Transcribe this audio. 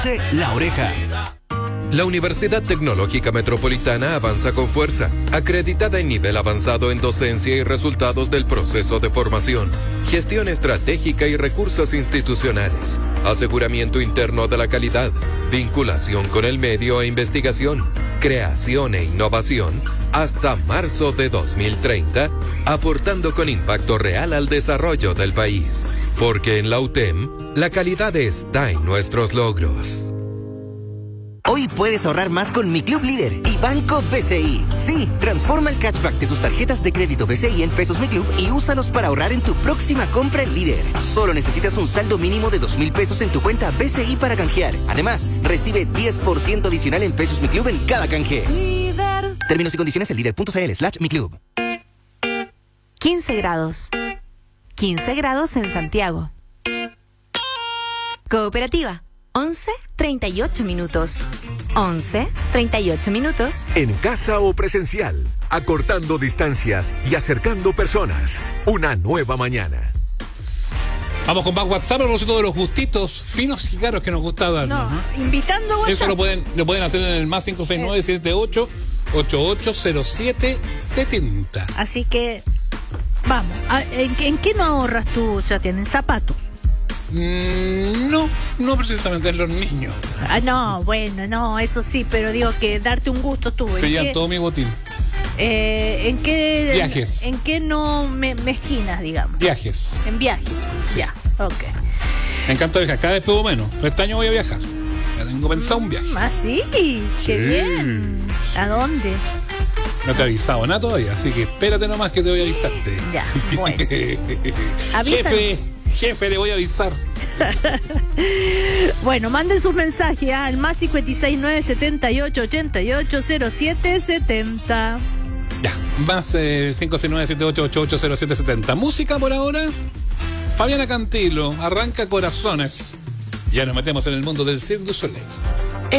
La Oreja. La Universidad Tecnológica Metropolitana avanza con fuerza, acreditada en nivel avanzado en docencia y resultados del proceso de formación, gestión estratégica y recursos institucionales, aseguramiento interno de la calidad, vinculación con el medio e investigación, creación e innovación, hasta marzo de 2030, aportando con impacto real al desarrollo del país. Porque en la UTEM, la calidad está en nuestros logros. Hoy puedes ahorrar más con Mi Club Líder y Banco BCI. Sí, transforma el cashback de tus tarjetas de crédito BCI en pesos Mi Club y úsalos para ahorrar en tu próxima compra en Líder. Solo necesitas un saldo mínimo de 2,000 pesos en tu cuenta BCI para canjear. Además, recibe 10% adicional en pesos Mi Club en cada canje. Líder. Términos y condiciones en líder.cl/Mi Club. 15 grados. 15 grados en Santiago. Cooperativa. 11:38 minutos. 11:38 minutos. En casa o presencial, acortando distancias y acercando personas. Una nueva mañana. Vamos con más WhatsApp a propósito de los gustitos finos y caros que nos gusta dar. No, invitando a WhatsApp. Eso lo pueden hacer en el más 569-78-880770. Así que, vamos. ¿En qué no ahorras tú, Sebastián? ¿En zapatos? No precisamente en los niños. No, bueno, no, eso sí, pero digo que darte un gusto tú. Se llevan todo mi botín. ¿En qué? Viajes. ¿En qué no mezquinas, digamos? Viajes. En viajes. Sí. Ya, ok. Me encanta viajar, cada vez puedo menos. Este año voy a viajar. Ya tengo pensado un viaje. ¿Ah, sí? Qué bien. ¿A dónde? No te he avisado nada todavía, así que espérate nomás que te voy a avisarte. Ya, bueno. Jefe, le voy a avisar. Bueno, manden sus mensajes al más 569-78-88-0770. Ya, más 569-7888-0770. Música por ahora. Fabiana Cantilo, arranca corazones. Ya nos metemos en el mundo del Cirque du Soleil.